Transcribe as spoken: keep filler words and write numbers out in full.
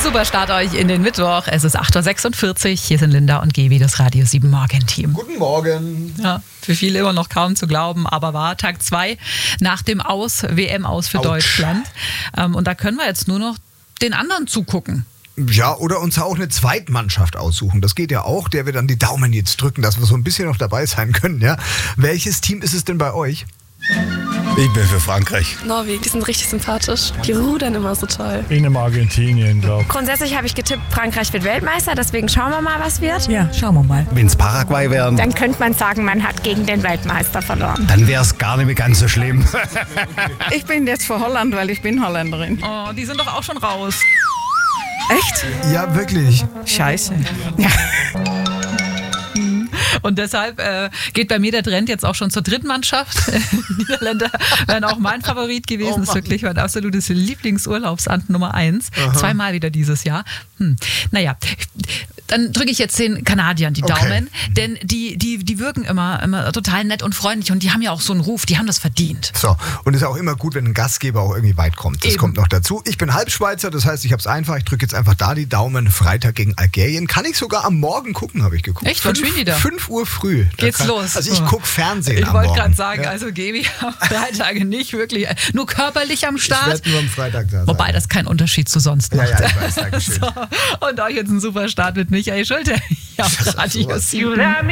Super Start euch in den Mittwoch. Es ist acht Uhr sechsundvierzig. Hier sind Linda und Gebi, das Radio sieben Morgen-Team. Guten Morgen. Ja, für viele immer noch kaum zu glauben, aber war Tag zwei nach dem Aus, W M aus für Autsch. Deutschland. Ähm, und da können wir jetzt nur noch den anderen zugucken. Ja, oder uns auch eine Zweitmannschaft aussuchen. Das geht ja auch, der wir dann die Daumen jetzt drücken, dass wir so ein bisschen noch dabei sein können. Ja? Welches Team ist es denn bei euch? Ich bin für Frankreich. Norwegen, die sind richtig sympathisch. Die rudern immer so toll. Ich nehme Argentinien, glaube ich. Grundsätzlich habe ich getippt, Frankreich wird Weltmeister, deswegen schauen wir mal, was wird. Ja, schauen wir mal. Wenn es Paraguay wären, Dann könnte man sagen, man hat gegen den Weltmeister verloren. dann wäre es gar nicht mehr ganz so schlimm. Ich bin jetzt für Holland, weil ich bin Holländerin. Oh, die sind doch auch schon raus. Echt? Ja, wirklich. Scheiße. Und deshalb äh, geht bei mir der Trend jetzt auch schon zur Drittmannschaft. Niederländer wären auch mein Favorit gewesen. Oh Das ist wirklich mein absolutes Lieblingsurlaubsamt Nummer eins. Aha. Zweimal wieder dieses Jahr. Hm. Naja, dann drücke ich jetzt den Kanadiern die Okay. Daumen. Denn die, die, die wirken immer, immer total nett und freundlich. Und die haben ja auch so einen Ruf, die haben das verdient. So, und es ist auch immer gut, wenn ein Gastgeber auch irgendwie weit kommt. Das Eben. kommt noch dazu. Ich bin Halbschweizer, das heißt, ich habe es einfach. Ich drücke jetzt einfach da die Daumen. Freitag gegen Algerien. Kann ich sogar am Morgen gucken, habe ich geguckt. Echt? Wann Fünf- spielen die da? fünf Uhr früh. Da Geht's kann, los? Also ich gucke Fernsehen Ich am wollte Morgen. gerade sagen, Ja. also Gebi am Freitage nicht wirklich, nur körperlich am Ich Start. werde nur am Freitag da sein. Wobei das keinen Unterschied zu sonst Ja, macht. ja, ich weiß, Dankeschön. So, und euch jetzt ein super Start mit Michael Schulte. Ja, Das ist Radio sowas. sieben.